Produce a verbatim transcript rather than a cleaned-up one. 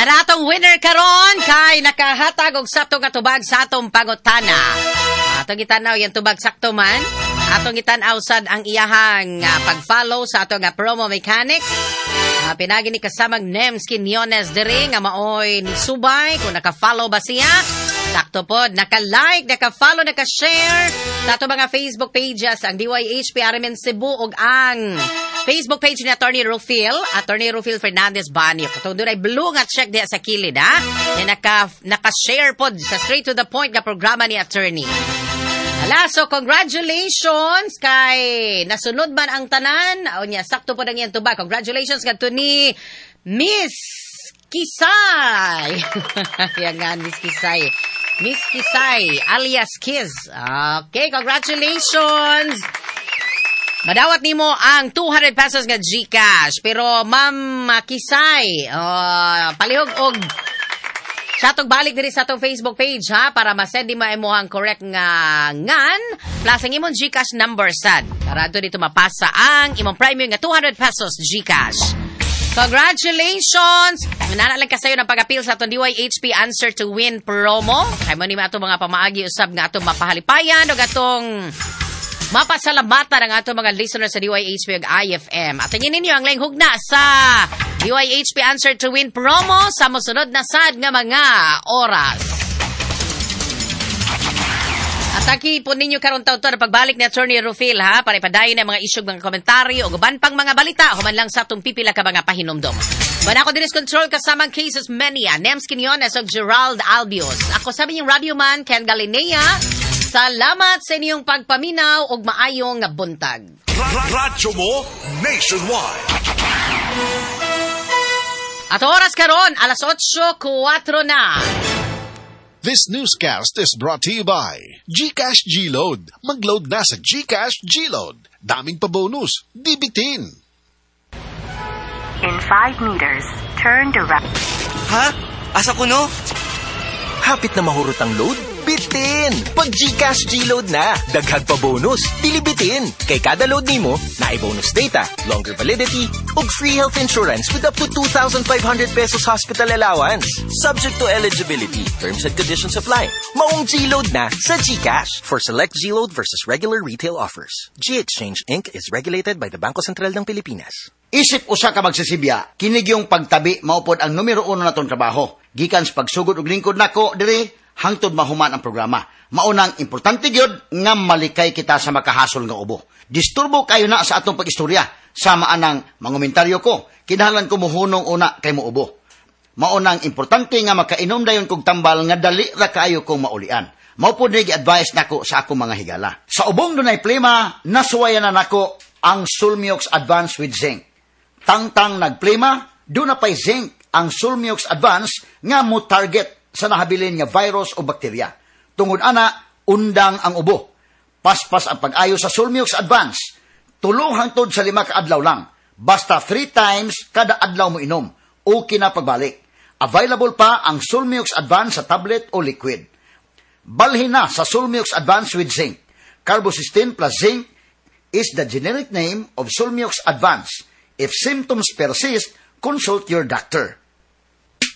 Ang atong winner karon kay nakahatag og sato nga tubag sa atong pangutana. Atong gitanaw yung tubag sakto man. Atong gitanaw sad ang iyahang uh, pag-follow sa atong nga promo mechanics. Uh, pinagi ni kasamang Nems Quinones diri nga maoy ni subay kung naka-follow ba siya. Sakto pod, naka-like, naka-follow, naka-share sa ato mga Facebook pages ang D Y H P R M N Cebu ug ang Facebook page ni Attorney Rufil, Attorney Rufil Fernandez Banyo. Kung doon ay blue nga check diya sa kilid, ha? Yan naka, naka-share pod sa straight to the point nga programa ni Attorney. Hala, so congratulations kay nasunod man ang tanan. O niya, sakto po nang yan tubag. Congratulations ka to ni Miss Kisay. Yan nga, Miss Kisay. Miss Kisay, alias Kiz. Okay, congratulations. Madawat nimo ang two hundred pesos nga GCash. Pero Ma'am Kisay, uh, palihog og sa atong balik diri sa atong Facebook page, ha, para ma-send mo imo ang correct nga ngan plus ang imong GCash number sad para ato dito mapasa ang imong premium nga two hundred pesos GCash. Congratulations! Manana lang kasayo ng pag-appeal sa atong D Y H P Answer to Win promo. Kay mo ni ato mga pamaagi usab nga atong mapahalipayan o atong mapasalamatan ang ato mga listeners sa D Y H P ug I F M. At tingin ninyo ang lenghog na sa D Y H P Answer to Win promo sa mosunod na sad nga mga oras. At aki po ninyo karon taw-taw na pagbalik ni Attorney Rufil, ha, para ipadayon ang mga isyug, mga komentaryo o guban pang mga balita human lang sa atong pipila ka mga pahinumdom. Manako dinis control kasamang cases Mania, Nems Quinones o Gerald Albios. Ako sabi niyong Radio Man, Ken Galinea. Salamat sa inyong pagpaminaw ug maayong buntag. Radyo mo nationwide. At oras karon alas otso kuwatro na. This newscast is brought to you by GCash G-Load. Mag-load na sa GCash G-Load. Daming pa bonus. Dibitin. In five meters, turn to right. Ha? Asa ko no? Hapit na mahurot ang load? Bitin! Pag GCash G-Load na, daghag pa bonus, dilibitin. Kay kada load nimo, na bonus data, longer validity, ug free health insurance with up to two thousand five hundred pesos hospital allowance. Subject to eligibility, terms and conditions apply. Maong G-Load na sa GCash. For select G-Load versus regular retail offers. G-Exchange Incorporated is regulated by the Bangko Sentral ng Pilipinas. Isip usa ka magsisibya, kinig yung pagtabi maupod ang numero uno natong trabaho. Gikan sa pagsugod og lingkod nako diri hangtod mahuman ang programa. Maunang importante gyud nga malikay kita sa makahasol nga ubo. Disturbo kayo na sa atong pag-istorya. Sama anang mangomentaryo ko, kinahanglan ko muhunong una kay muubo. Maunang importante nga makainom dayon kog tambal nga dali ra kaayo kong maulian. Mao pod ni gi-advise nako sa akong mga higala. Sa ubong dunay plema, nasuwayan na nako ang Sulmiox Advance with Zinc. Tangtang nagplema, doon na pa'y zinc ang Sulmiox Advance nga mo target sa nahabilin nga virus o bakterya. Tungod ana, undang ang ubo. Paspas ang pag-ayo sa Sulmiox Advance. Tulong hangtod sa lima ka adlaw lang. Basta three times kada adlaw mo inom. Okay na pagbalik. Available pa ang Sulmiox Advance sa tablet o liquid. Balhin na sa Sulmiox Advance with Zinc. Carbocysteine plus zinc is the generic name of Sulmiox Advance. If symptoms persist, consult your doctor.